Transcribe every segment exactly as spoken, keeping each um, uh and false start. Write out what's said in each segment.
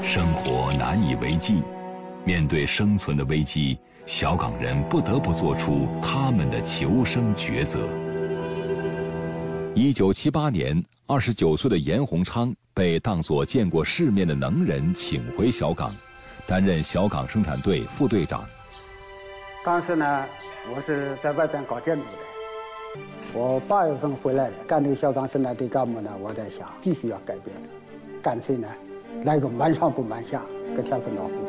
生活难以为继，面对生存的危机，小岗人不得不做出他们的求生抉择。一九七八年，二十九岁的严洪昌被当作见过世面的能人请回小岗，担任小岗生产队副队长。 当时呢，我是在外边搞建筑的，我八月份回来了，干这个小岗生产队干部呢，我在想必须要改变，干脆呢来个瞒上不瞒下，个天分老虎。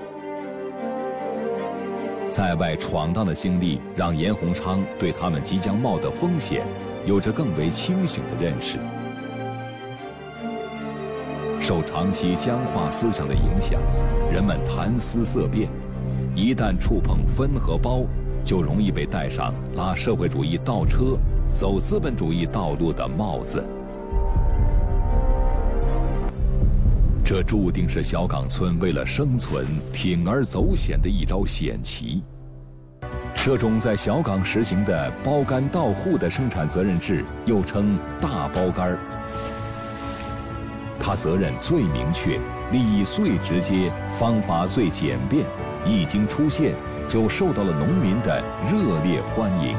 在外闯荡的经历让严洪昌对他们即将冒的风险有着更为清醒的认识。受长期僵化思想的影响，人们谈思色变，一旦触碰分和包，就容易被戴上拉社会主义倒车、走资本主义道路的帽子。这注定是小岗村为了生存铤而走险的一招险棋。这种在小岗实行的包干到户的生产责任制，又称大包干，它责任最明确，利益最直接，方法最简便，一经出现就受到了农民的热烈欢迎。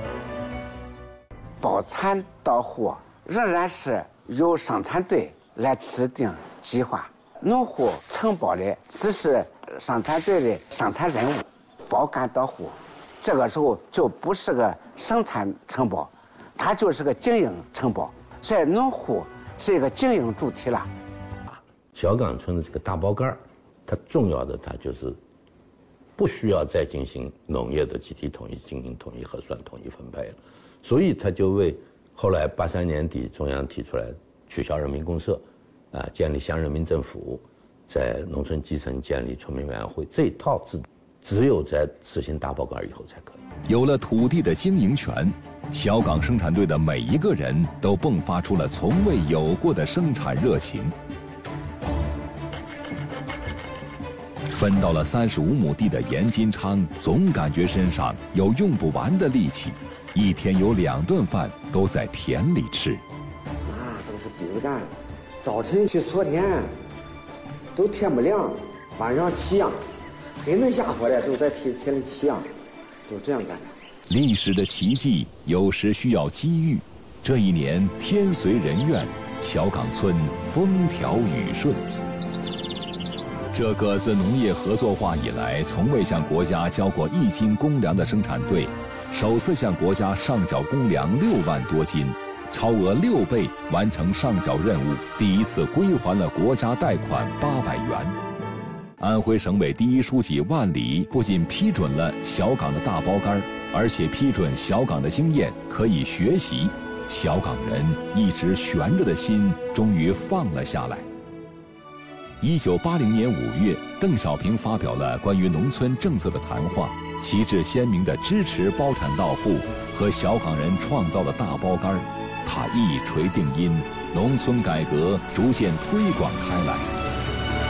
包产到户仍然是由生产队来制定计划，农户承包的只是生产队的生产任务，包干到户，这个时候就不是个生产承包，它就是个经营承包，所以农户是一个经营主体了。 小岗村的这个大包干，它重要的它就是不需要再进行农业的集体统一、进行统一核算、统一分配了，所以它就为后来八三年底中央提出来取消人民公社，啊，建立乡人民政府，在农村基层建立村民委员会，这一套制度只有在实行大包干以后才可以。 有了土地的经营权，小岗生产队的每一个人都迸发出了从未有过的生产热情。分到了三十五亩地的严金昌总感觉身上有用不完的力气，一天有两顿饭都在田里吃。 那都是鼻子干，早晨去锉田，都天不亮，晚上起秧，黑能下火的都在田田里起秧，都这样干的。 历史的奇迹有时需要机遇，这一年天随人愿，小岗村风调雨顺。这个自农业合作化以来从未向国家交过一斤公粮的生产队，首次向国家上缴公粮六万多斤，超额六倍完成上缴任务，第一次归还了国家贷款八百元。安徽省委第一书记万里不仅批准了小岗的大包干，而且批准小岗的经验可以学习，小岗人一直悬着的心终于放了下来。一九八零年五月，邓小平发表了关于农村政策的谈话，旗帜鲜明地支持包产到户和小岗人创造的大包干，他一锤定音，农村改革逐渐推广开来。